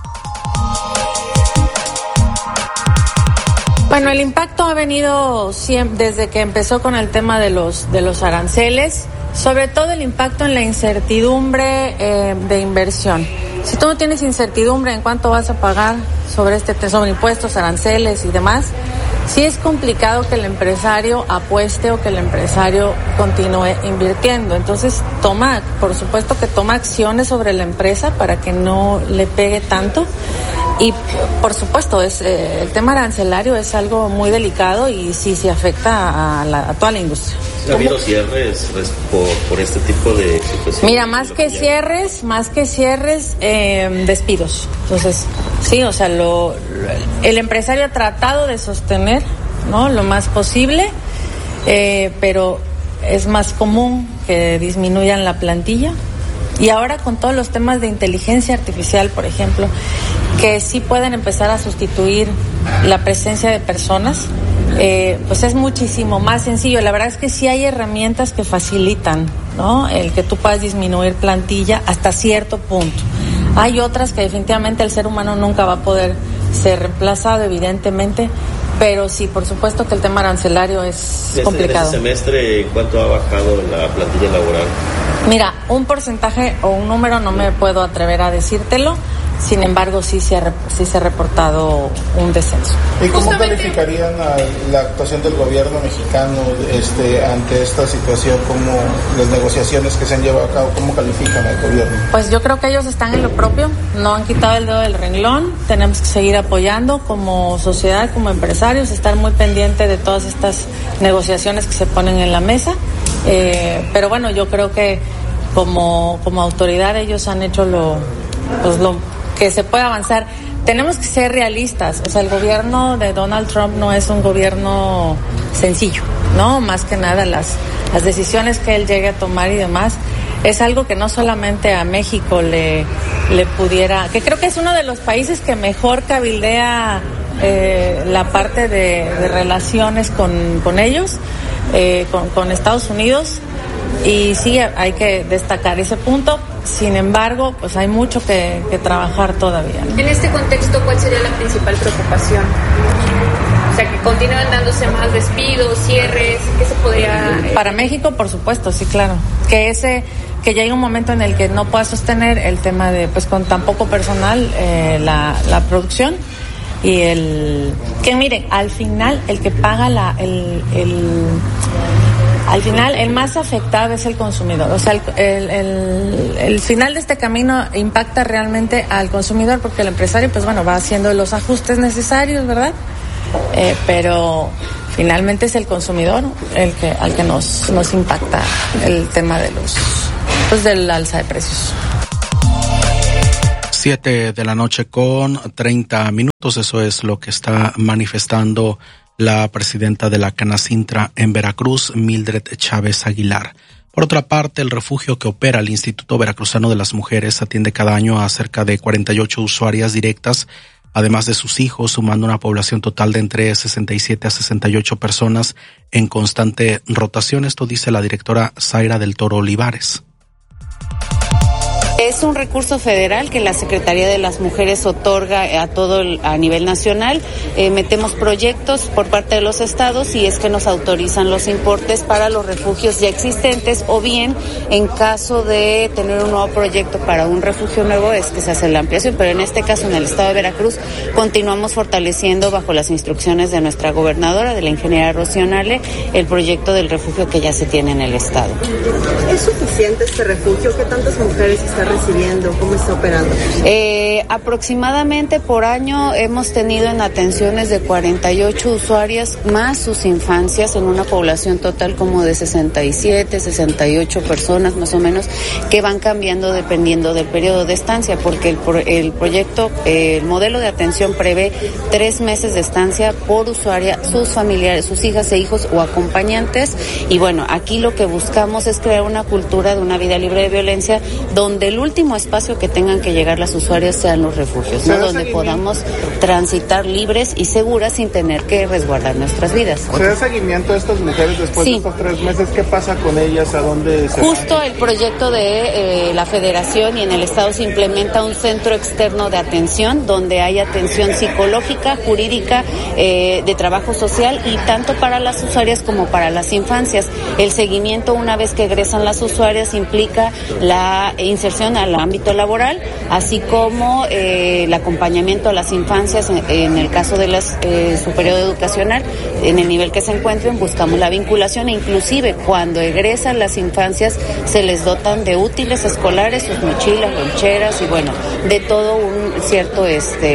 Bueno, el impacto ha venido siempre, desde que empezó con el tema de los aranceles, sobre todo el impacto en la incertidumbre de inversión. Si tú no tienes incertidumbre en cuánto vas a pagar sobre impuestos, aranceles y demás, sí es complicado que el empresario apueste o que el empresario continúe invirtiendo. Entonces por supuesto que toma acciones sobre la empresa para que no le pegue tanto. Y por supuesto el tema arancelario es algo muy delicado y sí se afecta a toda la industria. ¿Ha habido cierres por este tipo de situaciones? Mira, más que cierres, despidos. Entonces, sí, o sea, el empresario ha tratado de sostener, ¿no?, lo más posible, pero es más común que disminuyan la plantilla. Y ahora con todos los temas de inteligencia artificial, por ejemplo, que sí pueden empezar a sustituir la presencia de personas, pues es muchísimo más sencillo. La verdad es que sí hay herramientas que facilitan, ¿no?, el que tú puedas disminuir plantilla hasta cierto punto. Hay otras que definitivamente el ser humano nunca va a poder ser reemplazado, evidentemente, pero sí, por supuesto que el tema arancelario es complicado. ¿En este semestre cuánto ha bajado la plantilla laboral? Mira, un porcentaje o un número no me puedo atrever a decírtelo, sin embargo sí se ha reportado un descenso. ¿Y cómo calificarían la actuación del gobierno mexicano ante esta situación? ¿Cómo las negociaciones que se han llevado a cabo, cómo califican al gobierno? Pues yo creo que ellos están en lo propio, no han quitado el dedo del renglón, tenemos que seguir apoyando como sociedad, como empresarios, estar muy pendiente de todas estas negociaciones que se ponen en la mesa, pero bueno, yo creo que como autoridad ellos han hecho lo que se puede avanzar. Tenemos que ser realistas, o sea, el gobierno de Donald Trump no es un gobierno sencillo, ¿no? Más que nada las decisiones que él llegue a tomar y demás, es algo que no solamente a México le pudiera, que creo que es uno de los países que mejor cabildea la parte de relaciones con ellos, con Estados Unidos, Y sí, hay que destacar ese punto. Sin embargo, pues hay mucho que trabajar todavía, ¿no? En este contexto, ¿cuál sería la principal preocupación? O sea, que continúen dándose más despidos, cierres, ¿qué se podría...? Para México, por supuesto, sí, claro. Que llegue un momento en el que no pueda sostener el tema de, pues con tan poco personal, la producción. Y que miren, al final, el que paga al final, el más afectado es el consumidor. O sea, el final de este camino impacta realmente al consumidor, porque el empresario, pues bueno, va haciendo los ajustes necesarios, ¿verdad? Pero finalmente es el consumidor al que nos impacta el tema del alza de precios. 7 de la noche con 30 minutos. Eso es lo que está manifestando la presidenta de la Canacintra en Veracruz, Mildred Chávez Aguilar. Por otra parte, el refugio que opera el Instituto Veracruzano de las Mujeres atiende cada año a cerca de 48 usuarias directas, además de sus hijos, sumando una población total de entre 67 a 68 personas en constante rotación. Esto dice la directora Zaira del Toro Olivares. Es un recurso federal que la Secretaría de las Mujeres otorga a nivel nacional. Metemos proyectos por parte de los estados y es que nos autorizan los importes para los refugios ya existentes, o bien en caso de tener un nuevo proyecto para un refugio nuevo es que se hace la ampliación. Pero en este caso, en el estado de Veracruz, continuamos fortaleciendo bajo las instrucciones de nuestra gobernadora, de la ingeniera Rocío Nale, el proyecto del refugio que ya se tiene en el estado. ¿Es suficiente este refugio? ¿Qué tantas mujeres está recibiendo? ¿Cómo está operando? Aproximadamente por año hemos tenido en atenciones de 48 usuarias más sus infancias, en una población total como de 67, 68 personas más o menos, que van cambiando dependiendo del periodo de estancia, porque el proyecto, el modelo de atención prevé 3 meses de estancia por usuaria, sus familiares, sus hijas e hijos o acompañantes. Y bueno, aquí lo que buscamos es crear una cultura de una vida libre de violencia, donde el último espacio que tengan que llegar las usuarias sean los refugios, ¿no? Donde podamos transitar libres y seguras sin tener que resguardar nuestras vidas. ¿Se da seguimiento a estas mujeres después de estos 3 meses? ¿Qué pasa con ellas? ¿A dónde se Justo van? El proyecto de la Federación y en el Estado se implementa un centro externo de atención, donde hay atención psicológica, jurídica, de trabajo social, y tanto para las usuarias como para las infancias. El seguimiento una vez que egresan las usuarias implica la inserción al ámbito laboral, así como el acompañamiento a las infancias en el caso de su periodo educacional, en el nivel que se encuentren, buscamos la vinculación, e inclusive cuando egresan las infancias se les dotan de útiles escolares, sus mochilas, loncheras y bueno, de todo un cierto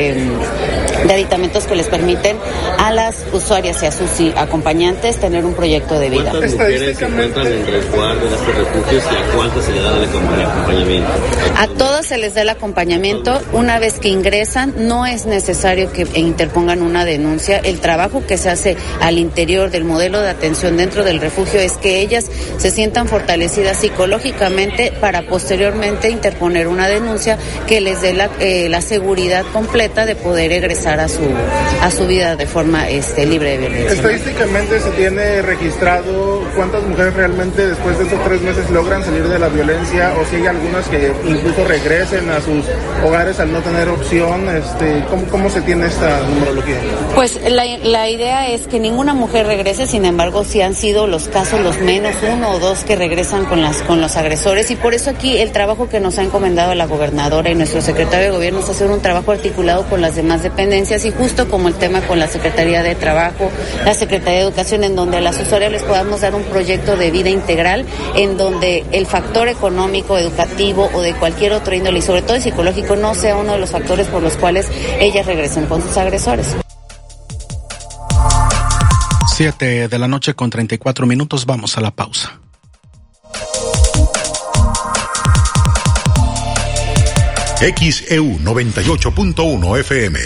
de aditamentos que les permiten a las usuarias y a sus acompañantes tener un proyecto de vida. ¿Cuántas mujeres se encuentran en resguardo en estos refugios y a cuántas se les da el acompañamiento? A todas se les da el acompañamiento. Una vez que ingresan, no es necesario que interpongan una denuncia. El trabajo que se hace al interior del modelo de atención dentro del refugio es que ellas se sientan fortalecidas psicológicamente para posteriormente interponer una denuncia que les dé la seguridad completa de poder egresar a su vida de forma libre de violencia. Estadísticamente se tiene registrado cuántas mujeres realmente después de estos 3 meses logran salir de la violencia, o si hay algunas que incluso regresen a sus hogares al no tener opción. ¿Cómo se tiene esta numerología? Pues la idea es que ninguna mujer regrese. Sin embargo, sí han sido los casos los menos 1 o 2 que regresan con los agresores, y por eso aquí el trabajo que nos ha encomendado la gobernadora y nuestro secretario de gobierno es hacer un trabajo articulado con las demás dependencias, y justo como el tema con la Secretaría de Trabajo, la Secretaría de Educación, en donde a las usuarias les podamos dar un proyecto de vida integral, en donde el factor económico, educativo o de cualquier otro índole, y sobre todo el psicológico, no sea uno de los factores por los cuales ellas regresen con sus agresores. 7 de la noche con 34 minutos, vamos a la pausa. XEU 98.1 FM.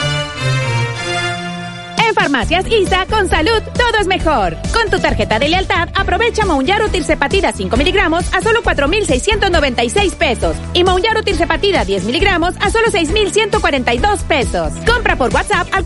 En Farmacias ISA, con salud, todo es mejor. Con tu tarjeta de lealtad, aprovecha Mounjaro Tirzepatida 5 miligramos a solo 4,696 pesos. Y Mounjaro Tirzepatida 10 miligramos a solo 6,142 pesos. Compra por WhatsApp al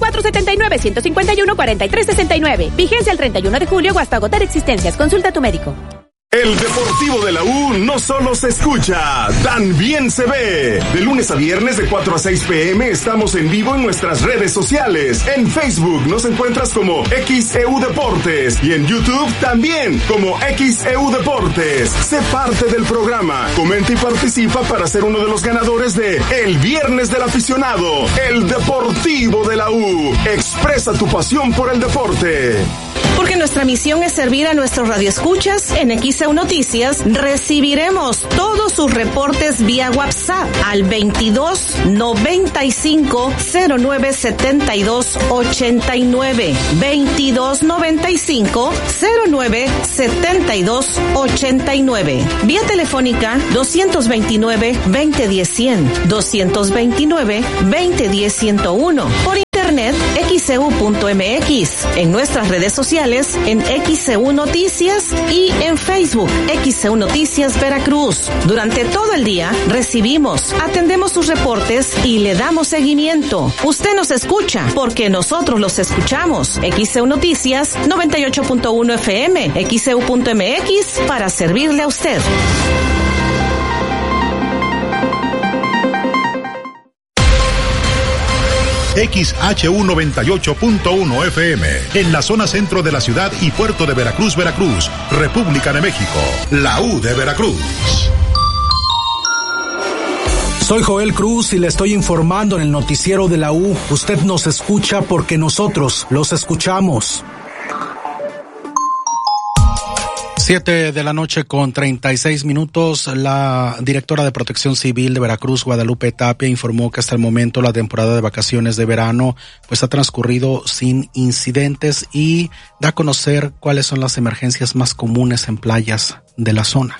479-151-4369. Vigencia el 31 de julio o hasta agotar existencias. Consulta a tu médico. El Deportivo de la U no solo se escucha, también se ve. De lunes a viernes de 4 a 6 p.m. estamos en vivo en nuestras redes sociales. En Facebook nos encuentras como XEU Deportes y en YouTube también como XEU Deportes. Sé parte del programa, comenta y participa para ser uno de los ganadores de El Viernes del Aficionado, el Deportivo de la U. Expresa tu pasión por el deporte. Porque nuestra misión es servir a nuestros radioescuchas. En XEU Noticias recibiremos todos sus reportes vía WhatsApp al 22 95 09 72 89 22 95 09 72 89. Vía telefónica 229 2010 100 229 2010 101. Por internet xeu.mx, en nuestras redes sociales en XEU Noticias y en Facebook XEU Noticias Veracruz. Durante todo el día recibimos, atendemos sus reportes y le damos seguimiento. Usted nos escucha porque nosotros los escuchamos. XEU Noticias 98.1 FM, xeu.mx, para servirle a usted. XHU 98.1 FM, en la zona centro de la ciudad y puerto de Veracruz, Veracruz, República de México, la U de Veracruz. Soy Joel Cruz y le estoy informando en el noticiero de la U. Usted nos escucha porque nosotros los escuchamos. 7 de la noche con 36 minutos, la directora de Protección Civil de Veracruz, Guadalupe Tapia, informó que hasta el momento la temporada de vacaciones de verano pues ha transcurrido sin incidentes y da a conocer cuáles son las emergencias más comunes en playas de la zona.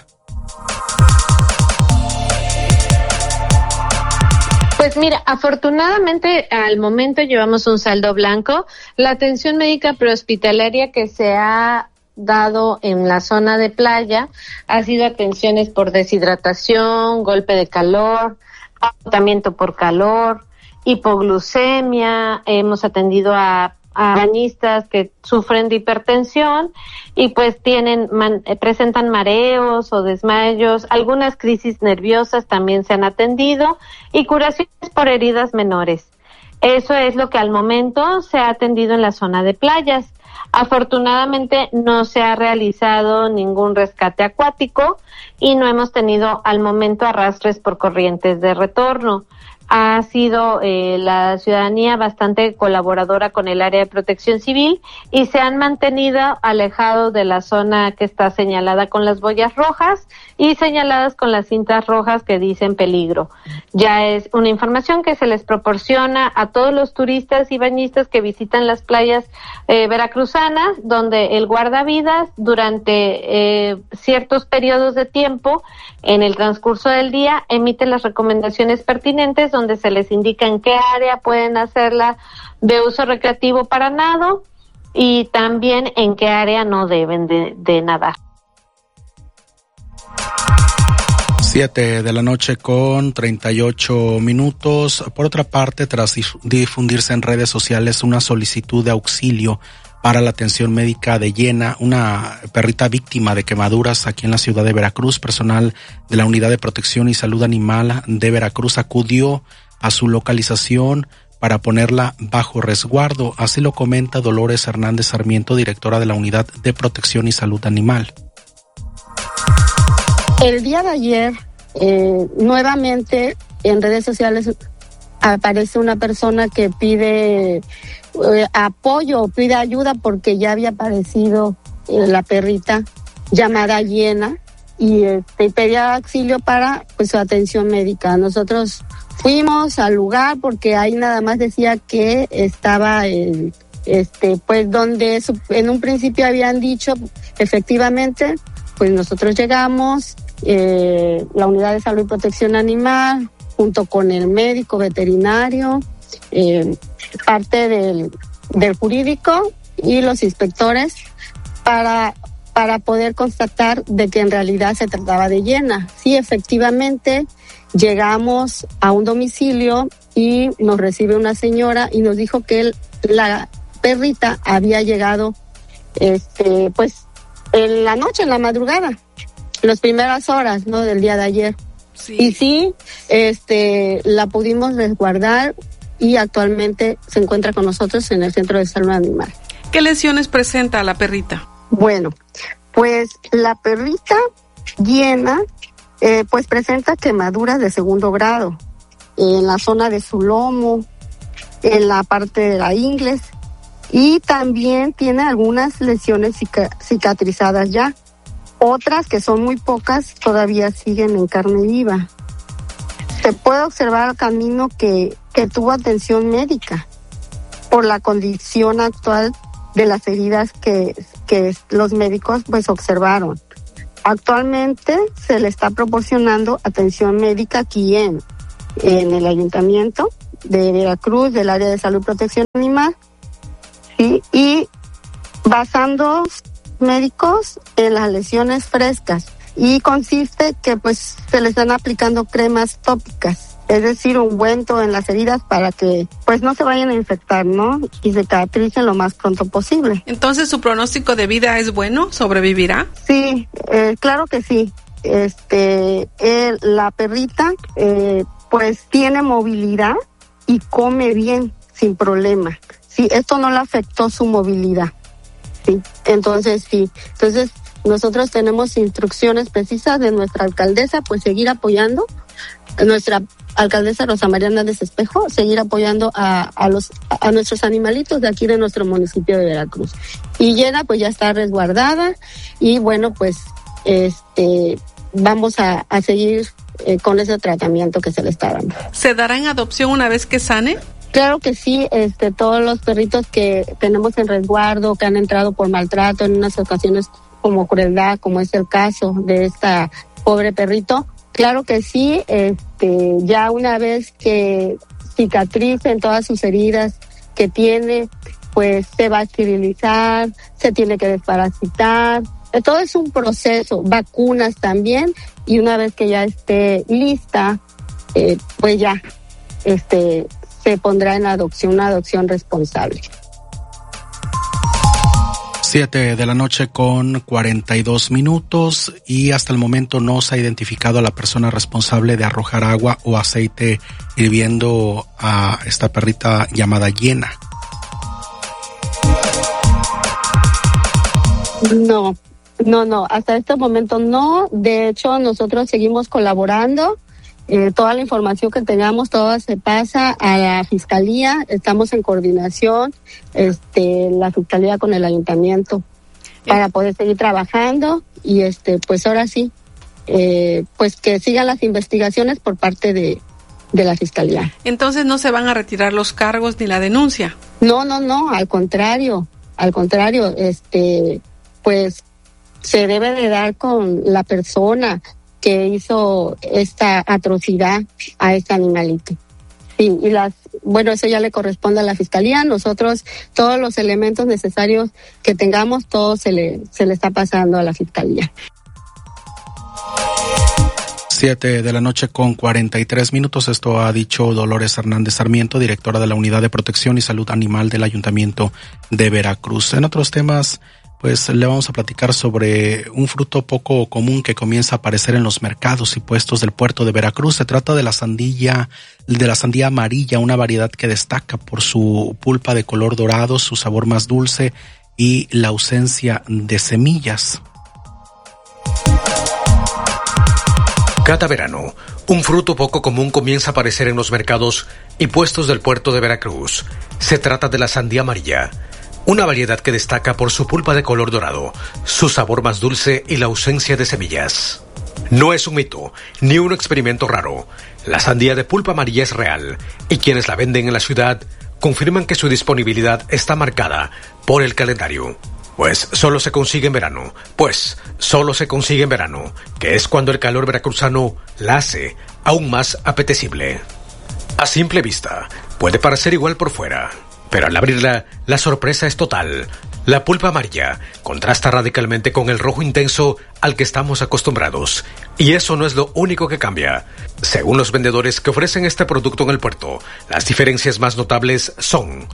Pues mira, afortunadamente al momento llevamos un saldo blanco. La atención médica prehospitalaria que se ha dado en la zona de playa ha sido atenciones por deshidratación, golpe de calor, agotamiento por calor, hipoglucemia. Hemos atendido a bañistas que sufren de hipertensión y pues presentan mareos o desmayos. Algunas crisis nerviosas también se han atendido y curaciones por heridas menores. Eso es lo que al momento se ha atendido en la zona de playas. Afortunadamente no se ha realizado ningún rescate acuático y no hemos tenido al momento arrastres por corrientes de retorno. Ha sido la ciudadanía bastante colaboradora con el área de protección civil y se han mantenido alejados de la zona que está señalada con las boyas rojas y señaladas con las cintas rojas que dicen peligro. Ya es una información que se les proporciona a todos los turistas y bañistas que visitan las playas veracruzanas, donde el guardavidas durante ciertos periodos de tiempo en el transcurso del día emite las recomendaciones pertinentes, donde se les indica en qué área pueden hacerla de uso recreativo para nado y también en qué área no deben de nadar. 7 de la noche con 38 minutos. Por otra parte, tras difundirse en redes sociales una solicitud de auxilio para la atención médica de Yena, una perrita víctima de quemaduras aquí en la ciudad de Veracruz, personal de la Unidad de Protección y Salud Animal de Veracruz acudió a su localización para ponerla bajo resguardo. Así lo comenta Dolores Hernández Sarmiento, directora de la Unidad de Protección y Salud Animal. El día de ayer, nuevamente en redes sociales aparece una persona que pide apoyo, pide ayuda porque ya había aparecido la perrita llamada Yena y pedía auxilio para pues su atención médica. Nosotros fuimos al lugar porque ahí nada más decía que estaba pues donde en un principio habían dicho. Efectivamente, pues nosotros llegamos, la Unidad de Salud y Protección Animal junto con el médico veterinario, parte del jurídico y los inspectores para poder constatar de que en realidad se trataba de Yena. Sí, efectivamente, llegamos a un domicilio y nos recibe una señora y nos dijo que la perrita había llegado, pues en la noche, en la madrugada, las primeras horas, ¿no? Del día de ayer. Sí. Y sí, la pudimos resguardar y actualmente se encuentra con nosotros en el Centro de Salud Animal. ¿Qué lesiones presenta la perrita? Bueno, pues la perrita llena, pues presenta quemaduras de 2º grado en la zona de su lomo, en la parte de la ingles, y también tiene algunas lesiones cicatrizadas ya. Otras, que son muy pocas, todavía siguen en carne viva. Se puede observar al camino que tuvo atención médica por la condición actual de las heridas que los médicos pues observaron. Actualmente se le está proporcionando atención médica aquí en el Ayuntamiento de Veracruz, del área de salud y protección animal, ¿sí? Y basando médicos en las lesiones frescas, y consiste que pues se le están aplicando cremas tópicas, es decir, ungüento en las heridas para que pues no se vayan a infectar, ¿no? Y cicatricen lo más pronto posible. Entonces, ¿su pronóstico de vida es bueno? ¿Sobrevivirá? Sí, claro que sí. La perrita pues tiene movilidad y come bien sin problema. Sí, esto no le afectó su movilidad. Sí, entonces sí. Entonces nosotros tenemos instrucciones precisas de nuestra alcaldesa, pues seguir apoyando, nuestra alcaldesa Rosa María Hernández Espejo, seguir apoyando a nuestros animalitos de aquí de nuestro municipio de Veracruz. Y Llena pues ya está resguardada y bueno, pues vamos a seguir con ese tratamiento que se le está dando. ¿Se dará en adopción una vez que sane? Claro que sí, todos los perritos que tenemos en resguardo, que han entrado por maltrato en unas ocasiones como crueldad, como es el caso de esta pobre perrito, claro que sí, ya una vez que cicatricen todas sus heridas que tiene, pues se va a esterilizar, se tiene que desparasitar, todo es un proceso, vacunas también, y una vez que ya esté lista, pues ya, se pondrá en adopción, una adopción responsable. 7:42 p.m. y hasta el momento no se ha identificado a la persona responsable de arrojar agua o aceite hirviendo a esta perrita llamada Llena. No, hasta este momento no. De hecho, nosotros seguimos colaborando. Toda la información que tengamos, toda se pasa a la Fiscalía. Estamos en coordinación, la Fiscalía con el Ayuntamiento para poder seguir trabajando y pues ahora sí, pues que sigan las investigaciones por parte de la Fiscalía. Entonces no se van a retirar los cargos ni la denuncia. No, al contrario, pues se debe de dar con la persona que hizo esta atrocidad a este animalito. Sí, y eso ya le corresponde a la Fiscalía. Nosotros, todos los elementos necesarios que tengamos, todo se le está pasando a la Fiscalía. 7:43 p.m. Esto ha dicho Dolores Hernández Sarmiento, directora de la Unidad de Protección y Salud Animal del Ayuntamiento de Veracruz. En otros temas, pues le vamos a platicar sobre un fruto poco común que comienza a aparecer en los mercados y puestos del puerto de Veracruz. Se trata de la sandía amarilla, una variedad que destaca por su pulpa de color dorado, su sabor más dulce y la ausencia de semillas. Cada verano, un fruto poco común comienza a aparecer en los mercados y puestos del puerto de Veracruz. Se trata de la sandía amarilla, una variedad que destaca por su pulpa de color dorado, su sabor más dulce y la ausencia de semillas. No es un mito, ni un experimento raro. La sandía de pulpa amarilla es real, y quienes la venden en la ciudad confirman que su disponibilidad está marcada por el calendario. Pues solo se consigue en verano, que es cuando el calor veracruzano la hace aún más apetecible. A simple vista, puede parecer igual por fuera, pero al abrirla, la sorpresa es total. La pulpa amarilla contrasta radicalmente con el rojo intenso al que estamos acostumbrados. Y eso no es lo único que cambia. Según los vendedores que ofrecen este producto en el puerto, las diferencias más notables son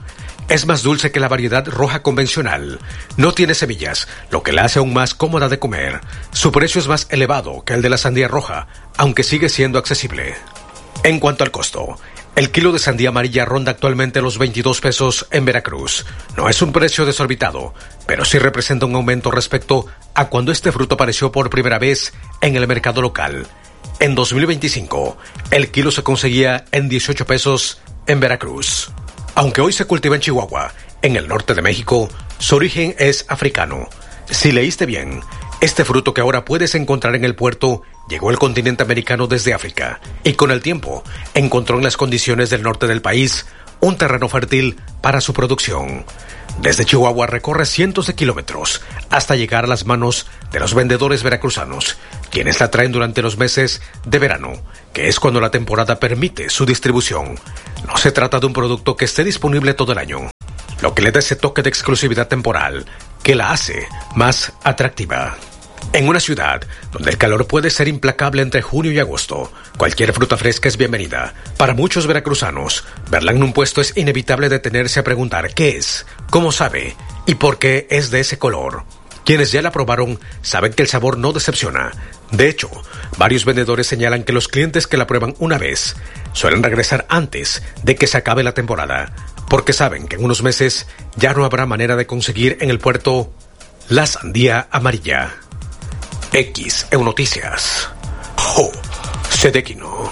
Es más dulce que la variedad roja convencional. No tiene semillas, lo que la hace aún más cómoda de comer. Su precio es más elevado que el de la sandía roja, aunque sigue siendo accesible. En cuanto al costo, el kilo de sandía amarilla ronda actualmente los 22 pesos en Veracruz. No es un precio desorbitado, pero sí representa un aumento respecto a cuando este fruto apareció por primera vez en el mercado local. En 2025, el kilo se conseguía en 18 pesos en Veracruz. Aunque hoy se cultiva en Chihuahua, en el norte de México, su origen es africano. Si leíste bien, este fruto que ahora puedes encontrar en el puerto llegó al continente americano desde África y con el tiempo encontró en las condiciones del norte del país un terreno fértil para su producción. Desde Chihuahua recorre cientos de kilómetros hasta llegar a las manos de los vendedores veracruzanos, quienes la traen durante los meses de verano, que es cuando la temporada permite su distribución. No se trata de un producto que esté disponible todo el año, lo que le da ese toque de exclusividad temporal que la hace más atractiva. En una ciudad donde el calor puede ser implacable entre junio y agosto, cualquier fruta fresca es bienvenida. Para muchos veracruzanos, verla en un puesto es inevitable detenerse a preguntar qué es, cómo sabe y por qué es de ese color. Quienes ya la probaron saben que el sabor no decepciona. De hecho, varios vendedores señalan que los clientes que la prueban una vez suelen regresar antes de que se acabe la temporada, porque saben que en unos meses ya no habrá manera de conseguir en el puerto la sandía amarilla. XEU Noticias. Sedequino.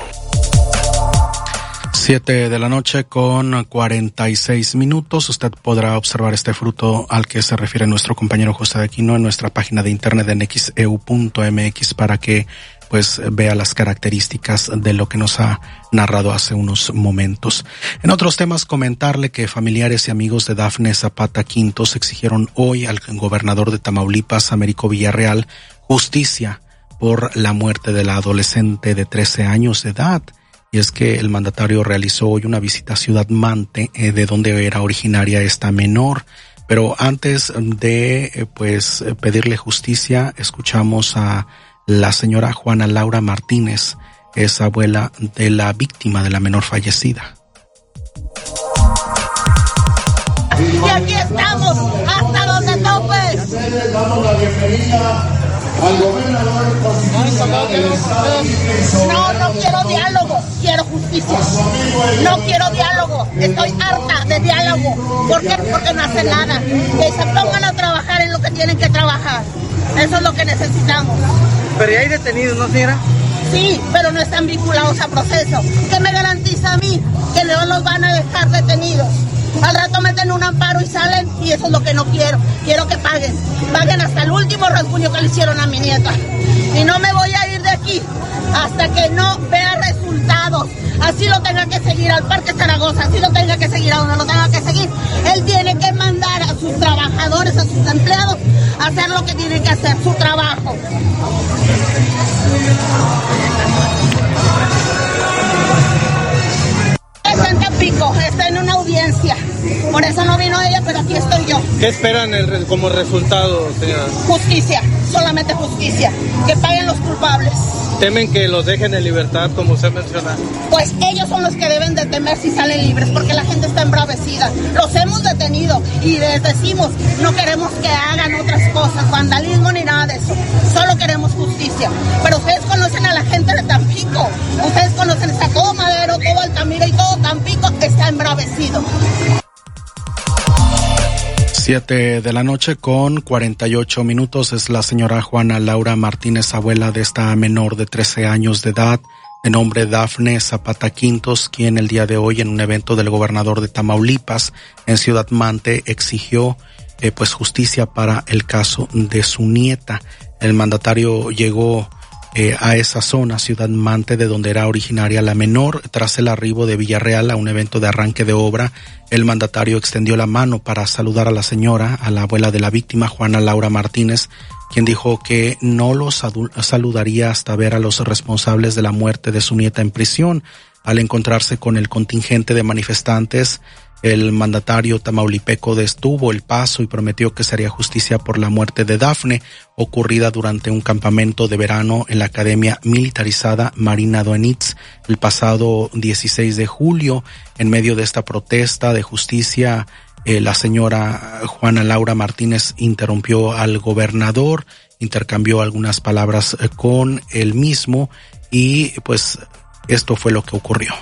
7 de la noche con 46 minutos. Usted podrá observar este fruto al que se refiere nuestro compañero José de Aquino en nuestra página de internet en xeu.mx para que pues vea las características de lo que nos ha narrado hace unos momentos. En otros temas, comentarle que familiares y amigos de Dafne Zapata Quintos exigieron hoy al gobernador de Tamaulipas, Américo Villarreal, justicia por la muerte de la adolescente de 13 años de edad. Y es que el mandatario realizó hoy una visita a Ciudad Mante, de donde era originaria esta menor. Pero antes de pedirle justicia, escuchamos a la señora Juana Laura Martínez, es abuela de la víctima de la menor fallecida. Y aquí estamos, hasta donde topes. Le damos la bienvenida al gobernador No quiero diálogo, quiero justicia. No quiero diálogo, estoy harta de diálogo. ¿Por qué? Porque no hacen nada. Que se pongan a trabajar en lo que tienen que trabajar. Eso es lo que necesitamos. Pero hay detenidos, ¿no, señora? Sí, pero no están vinculados a proceso. ¿Qué me garantiza a mí que no los van a dejar detenidos? Al rato meten un amparo y salen, y eso es lo que no quiero. Quiero que paguen hasta el último rasguño que le hicieron a mi nieta. Y no me voy a ir de aquí hasta que no vea resultados. Así lo tenga que seguir al Parque Zaragoza, así lo tenga que seguir a donde lo tenga que seguir. Él tiene que mandar a sus trabajadores, a sus empleados, a hacer lo que tienen que hacer, su trabajo. Está en Tampico, está en una audiencia. Por eso no vino ella, pero aquí estoy yo. ¿Qué esperan como resultado, señora? Justicia, solamente justicia. Que paguen los culpables. ¿Temen que los dejen en libertad, como usted menciona? Pues ellos son los que deben de temer si salen libres, porque la gente está embravecida. Los hemos detenido y les decimos, no queremos que hagan otras cosas, vandalismo ni nada de eso. Solo queremos justicia. Pero ustedes conocen a la gente de Tampico. Ustedes conocen a todo Madero, todo Altamira y todo Tampico está embravecido. 7 de la noche con 48 minutos. Es la señora Juana Laura Martínez, abuela de esta menor de 13 años de edad, de nombre Dafne Zapata Quintos, quien el día de hoy en un evento del gobernador de Tamaulipas en Ciudad Mante exigió justicia para el caso de su nieta. El mandatario llegó a esa zona, Ciudad Mante, de donde era originaria la menor. Tras el arribo de Villarreal a un evento de arranque de obra, el mandatario extendió la mano para saludar a la señora, a la abuela de la víctima, Juana Laura Martínez, quien dijo que no los saludaría hasta ver a los responsables de la muerte de su nieta en prisión. Al encontrarse con el contingente de manifestantes, el mandatario tamaulipeco detuvo el paso y prometió que se haría justicia por la muerte de Dafne, ocurrida durante un campamento de verano en la Academia Militarizada Marina Doenitz el pasado 16 de julio. En medio de esta protesta de justicia La señora Juana Laura Martínez interrumpió al gobernador, intercambió algunas palabras con él mismo y pues esto fue lo que ocurrió.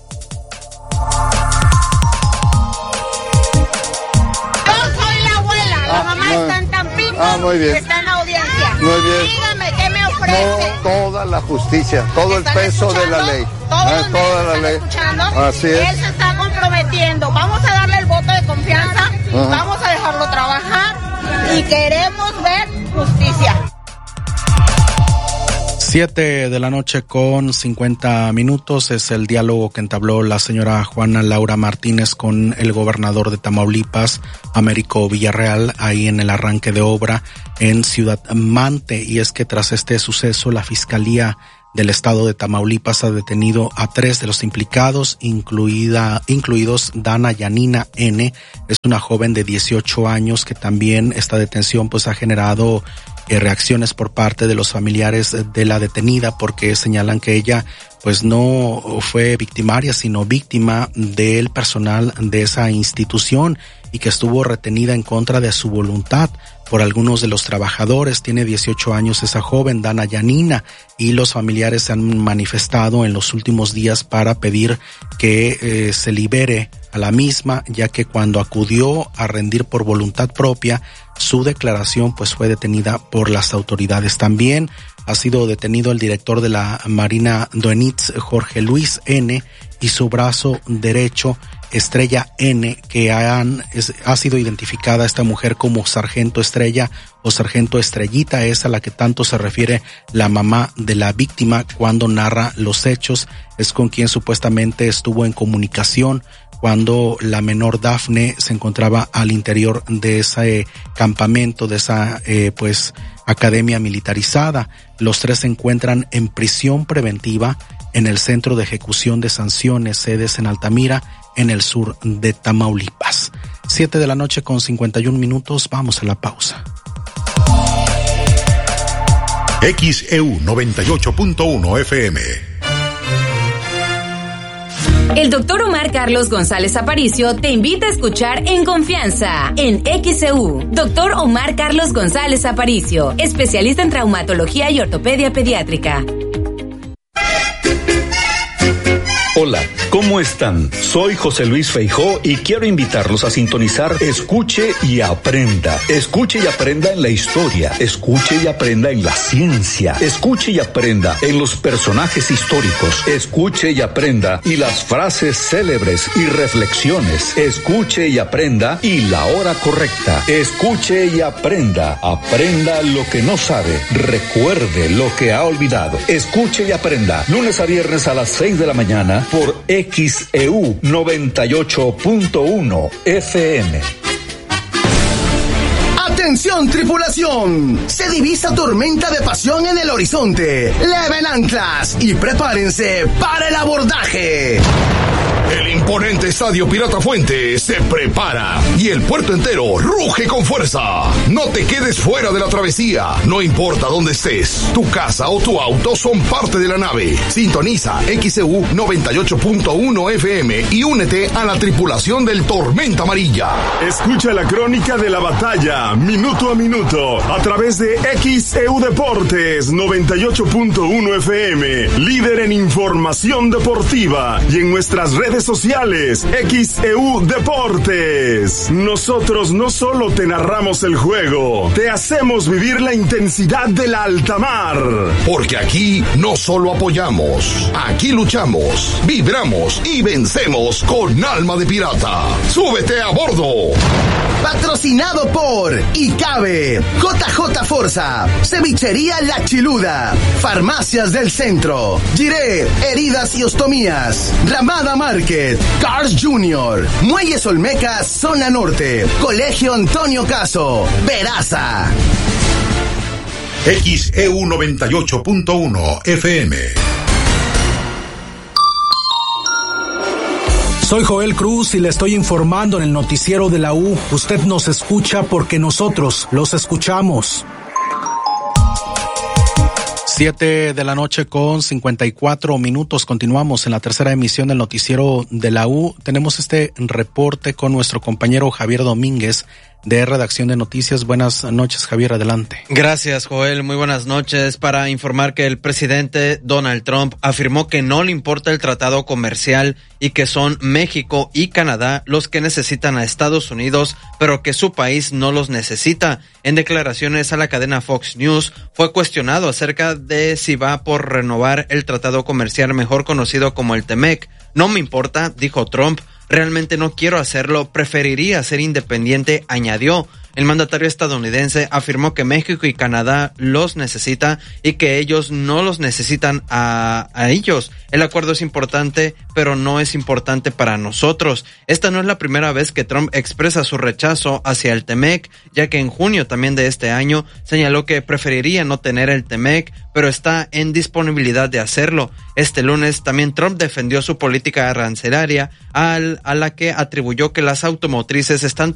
Está en Tampico, muy bien. Está en audiencia. Muy bien. Dígame, ¿qué me ofrece? No, toda la justicia, todo el peso de la ley. Toda la ley. Escuchando? Así es. Él se está comprometiendo. Vamos a darle el voto de confianza, vamos a dejarlo trabajar y queremos ver justicia. 7:50 p.m. es el diálogo que entabló la señora Juana Laura Martínez con el gobernador de Tamaulipas, Américo Villarreal, ahí en el arranque de obra en Ciudad Mante. Y es que tras este suceso, la Fiscalía del Estado de Tamaulipas ha detenido a 3 de los implicados, incluidos Dana Yanina N. Es una joven de 18 años que también esta detención pues ha generado reacciones por parte de los familiares de la detenida, porque señalan que ella pues no fue victimaria, sino víctima del personal de esa institución y que estuvo retenida en contra de su voluntad por algunos de los trabajadores. Tiene 18 años esa joven, Dana Yanina, y los familiares se han manifestado en los últimos días para pedir que se libere a la misma, ya que cuando acudió a rendir por voluntad propia, su declaración pues fue detenida por las autoridades. También ha sido detenido el director de la Marina Doenitz, Jorge Luis N., y su brazo derecho, Estrella N., que ha sido identificada esta mujer como Sargento Estrella o Sargento Estrellita, es a la que tanto se refiere la mamá de la víctima cuando narra los hechos. Es con quien supuestamente estuvo en comunicación cuando la menor Dafne se encontraba al interior de ese campamento, de esa pues academia militarizada. Los 3 se encuentran en prisión preventiva en el Centro de Ejecución de Sanciones, sedes en Altamira, en el sur de Tamaulipas. 7:51 p.m, vamos a la pausa. XEU 98.1 FM. El doctor Omar Carlos González Aparicio te invita a escuchar En Confianza, en XEU. Doctor Omar Carlos González Aparicio, especialista en traumatología y ortopedia pediátrica. Hola, ¿cómo están? Soy José Luis Feijó y quiero invitarlos a sintonizar Escuche y Aprenda. Escuche y aprenda en la historia, escuche y aprenda en la ciencia, escuche y aprenda en los personajes históricos, escuche y aprenda y las frases célebres y reflexiones, escuche y aprenda y la hora correcta, escuche y aprenda, aprenda lo que no sabe, recuerde lo que ha olvidado, escuche y aprenda, lunes a viernes a las 6 de la mañana, por XEU 98.1 FM. ¡Atención, tripulación! Se divisa tormenta de pasión en el horizonte. Leven anclas y prepárense para el abordaje. El imponente Estadio Pirata Fuente se prepara y el puerto entero ruge con fuerza. No te quedes fuera de la travesía, no importa dónde estés. Tu casa o tu auto son parte de la nave. Sintoniza XEU 98.1 FM y únete a la tripulación del Tormenta Amarilla. Escucha la crónica de la batalla, minuto a minuto, a través de XEU Deportes 98.1 FM, líder en información deportiva, y en nuestras redes sociales, XEU Deportes. Nosotros no solo te narramos el juego, te hacemos vivir la intensidad de la alta mar. Porque aquí no solo apoyamos, aquí luchamos, vibramos y vencemos con alma de pirata. ¡Súbete a bordo! Patrocinado por ICABE, JJ Forza, Cevichería La Chiluda, Farmacias del Centro, Giré, Heridas y Ostomías, Ramada Market, Cars Junior, Muelles Olmecas, Zona Norte, Colegio Antonio Caso, Veraza. XEU 98.1 FM. Soy Joel Cruz y le estoy informando en el noticiero de la U. Usted nos escucha porque nosotros los escuchamos. 7 de la noche con 54 minutos. Continuamos en la tercera emisión del noticiero de la U. Tenemos este reporte con nuestro compañero Javier Domínguez de Redacción de Noticias. Buenas noches, Javier, adelante. Gracias, Joel. Muy buenas noches. Para informar que el presidente Donald Trump afirmó que no le importa el tratado comercial y que son México y Canadá los que necesitan a Estados Unidos, pero que su país no los necesita. En declaraciones a la cadena Fox News, fue cuestionado acerca de si va por renovar el tratado comercial mejor conocido como el TEMEC. No me importa, dijo Trump. Realmente no quiero hacerlo, preferiría ser independiente, añadió. El mandatario estadounidense afirmó que México y Canadá los necesita y que ellos no los necesitan a ellos. El acuerdo es importante, pero no es importante para nosotros. Esta no es la primera vez que Trump expresa su rechazo hacia el TEMEC, ya que en junio también de este año señaló que preferiría no tener el TEMEC, pero está en disponibilidad de hacerlo. Este lunes también Trump defendió su política arancelaria a la que atribuyó que las automotrices están